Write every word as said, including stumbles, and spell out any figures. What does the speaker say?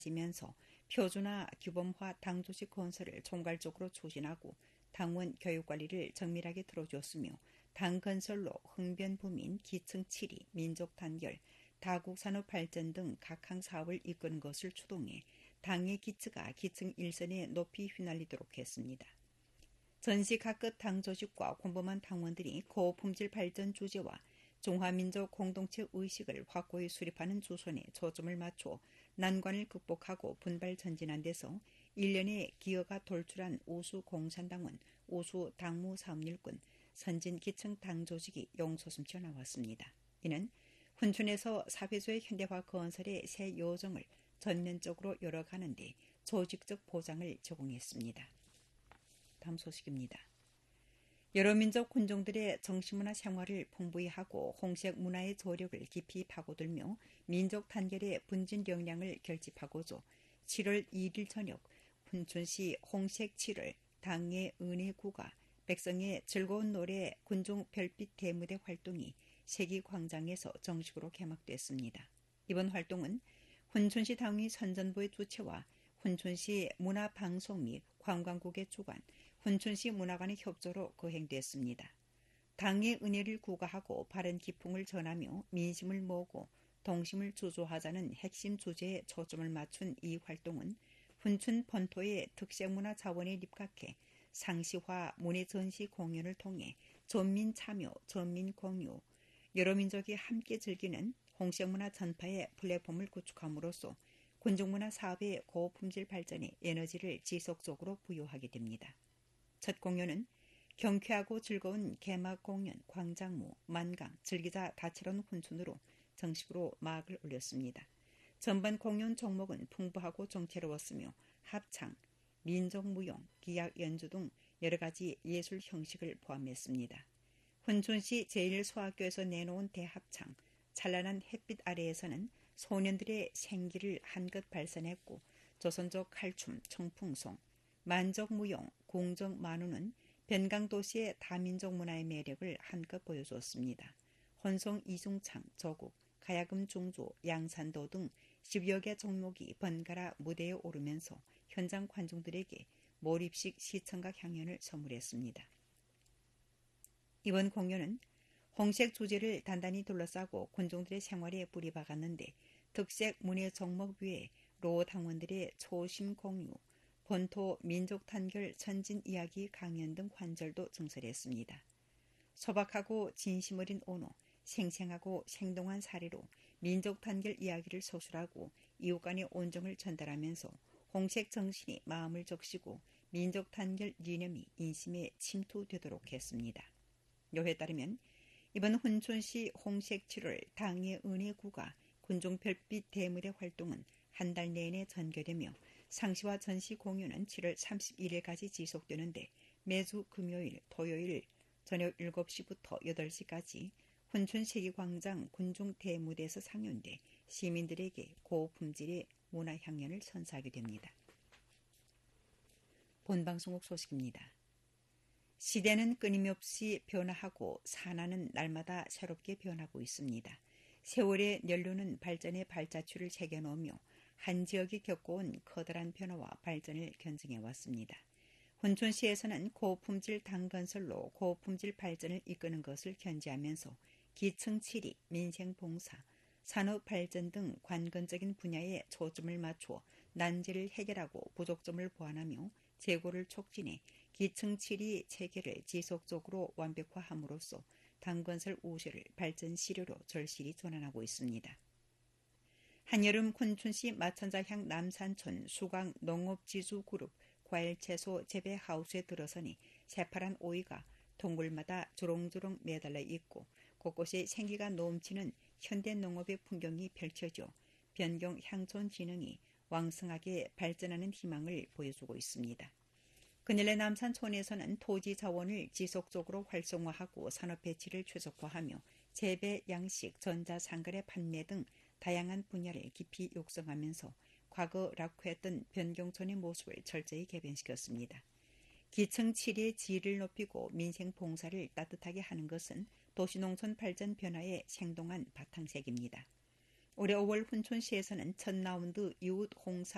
지면서 표준화 규범화 당조직 건설을 총괄적으로 추진하고 당원 교육관리를 정밀하게 들어주었으며 당 건설로 흥변부민, 기층 칠 위, 민족 단결, 다국산업 발전 등 각항 사업을 이끄는 것을 추동해 당의 기치가 기층 일선에 높이 휘날리도록 했습니다. 전시 각급 당 조직과 공범한 당원들이 고품질 발전 주제와 중화민족 공동체 의식을 확고히 수립하는 주선에 초점을 맞춰 난관을 극복하고 분발 전진한 데서 일련의 기여가 돌출한 우수 공산당원, 우수 당무 사업일꾼, 선진 기층 당 조직이 용솟음쳐 나왔습니다. 이는 훈춘에서 사회주의 현대화 건설의 새 요정을 전면적으로 열어가는 데 조직적 보장을 제공했습니다. 다음 소식입니다. 여러 민족 군종들의 정치문화 생활을 풍부히 하고 홍색 문화의 조력을 깊이 파고들며 민족 단결의 분진 역량을 결집하고자 칠월 이일 저녁 훈춘시 홍색 칠월 당의 은혜구가 백성의 즐거운 노래 군종 별빛 대무대 활동이 세기광장에서 정식으로 개막됐습니다. 이번 활동은 훈춘시 당위 선전부의 주최와 훈춘시 문화방송 및 관광국의 주관, 훈춘시 문화관의 협조로 거행됐습니다. 당의 은혜를 구가하고 바른 기풍을 전하며 민심을 모으고 동심을 주조하자는 핵심 주제에 초점을 맞춘 이 활동은 훈춘 본토의 특색문화 자원에 입각해 상시화 문예 전시 공연을 통해 전민 참여, 전민 공유, 여러 민족이 함께 즐기는 홍색문화 전파의 플랫폼을 구축함으로써 군중문화 사업의 고품질 발전에 에너지를 지속적으로 부여하게 됩니다. 첫 공연은 경쾌하고 즐거운 개막 공연, 광장무, 만강, 즐기자 다채로운 훈춘으로 정식으로 막을 올렸습니다. 전반 공연 종목은 풍부하고 정체로웠으며 합창, 민족무용, 기악 연주 등 여러 가지 예술 형식을 포함했습니다. 훈춘시 제일 소학교에서 내놓은 대합창, 찬란한 햇빛 아래에서는 소년들의 생기를 한껏 발산했고 조선족 칼춤, 청풍송, 만족무용, 궁정만우는 변강도시의 다민족 문화의 매력을 한껏 보여주었습니다. 혼성 이중창, 조국, 가야금 중조, 양산도 등 십여 개 종목이 번갈아 무대에 오르면서 현장 관중들에게 몰입식 시청각 향연을 선물했습니다. 이번 공연은 홍색 주제를 단단히 둘러싸고 군중들의 생활에 뿌리 박았는데 특색 문예 종목 외에 로 당원들의 초심 공유, 본토 민족 단결 선진 이야기 강연 등 관절도 증설했습니다. 소박하고 진심 어린 언어, 생생하고 생동한 사례로 민족 단결 이야기를 서술하고 이웃 간의 온정을 전달하면서 홍색 정신이 마음을 적시고 민족 단결 이념이 인심에 침투되도록 했습니다. 요에 따르면 이번 훈춘시 홍색 칠월 당의 은혜구가 군종 별빛 대무대 활동은 한 달 내내 전개되며 상시와 전시 공연은 칠월 삼십일일까지 지속되는데 매주 금요일, 토요일 저녁 일곱 시부터 여덟 시까지 훈춘세기광장 군중 대무대에서 상연돼 시민들에게 고품질의 문화향연을 선사하게 됩니다. 본방송국 소식입니다. 시대는 끊임없이 변화하고 산하는 날마다 새롭게 변하고 있습니다. 세월의 연료는 발전의 발자취를 새겨놓으며 한 지역이 겪어온 커다란 변화와 발전을 견증해왔습니다. 훈춘시에서는 고품질 당건설로 고품질 발전을 이끄는 것을 견지하면서 기층 칠 위, 민생봉사, 산업발전 등 관건적인 분야에 초점을 맞추어 난제를 해결하고 부족점을 보완하며 재고를 촉진해 기층 칠 위 체계를 지속적으로 완벽화함으로써 당건설 우세를 발전 시료로 절실히 전환하고 있습니다. 한여름 훈춘시 마천자향 남산촌 수강 농업지주그룹 과일채소 재배하우스에 들어서니 새파란 오이가 동굴마다 주렁주렁 매달려 있고 곳곳에 생기가 넘치는 현대농업의 풍경이 펼쳐져 변경 향촌 진흥이 왕성하게 발전하는 희망을 보여주고 있습니다. 그늘의 남산촌에서는 토지 자원을 지속적으로 활성화하고 산업 배치를 최적화하며 재배, 양식, 전자상거래 판매 등 다양한 분야를 깊이 육성하면서 과거 낙후했던 변경촌의 모습을 철저히 개변시켰습니다. 기층 칠 위의 질을 높이고 민생 봉사를 따뜻하게 하는 것은 도시농촌 발전 변화의 생동한 바탕색입니다. 올해 오월 훈춘시에서는 첫 라운드 이웃 홍사